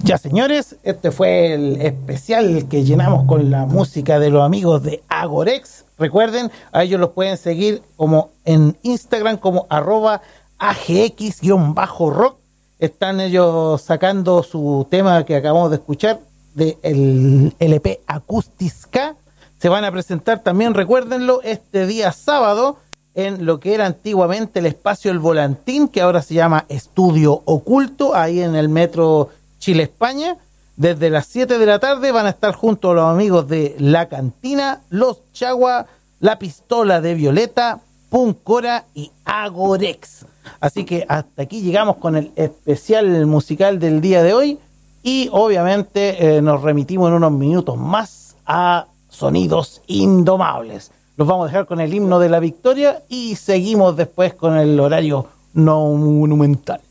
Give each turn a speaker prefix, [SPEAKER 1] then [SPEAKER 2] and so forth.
[SPEAKER 1] Ya, señores, este fue el especial que llenamos con la música de los amigos de Agorex. Recuerden, a ellos los pueden seguir como en Instagram como @agx_rock. Están ellos sacando su tema que acabamos de escuchar del LP Acústica. Se van a presentar también, recuérdenlo, este día sábado en lo que era antiguamente el espacio El Volantín, que ahora se llama Estudio Oculto, ahí en el metro Chile, España. Desde las 7 de la tarde van a estar junto a los amigos de La Cantina, Los Chagua, La Pistola de Violeta, Puncora y Agorex. Así que hasta aquí llegamos con el especial musical del día de hoy y obviamente nos remitimos en unos minutos más a Sonidos Indomables. Los vamos a dejar con el himno de la victoria y seguimos después con el horario no monumental.